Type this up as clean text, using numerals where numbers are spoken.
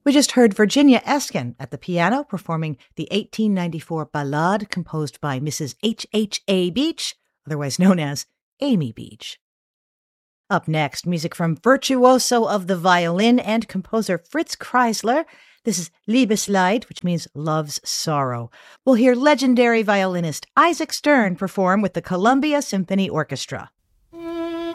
We just heard Virginia Eskin at the piano performing the 1894 ballade composed by Mrs. H.H.A. Beach, otherwise known as Amy Beach. Up next, music from virtuoso of the violin and composer Fritz Kreisler. This is Liebesleid, which means Love's Sorrow. We'll hear legendary violinist Isaac Stern perform with the Columbia Symphony Orchestra.